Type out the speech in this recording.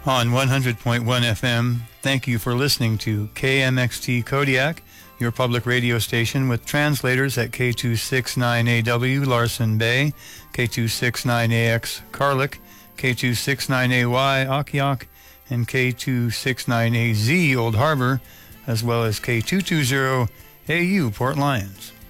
On 100.1 FM, thank you for listening to KMXT Kodiak, your public radio station with translators at K269AW Larsen Bay, K269AX Carlick, K269AY Akiak, and K269AZ Old Harbor, as well as K220AU Port Lions.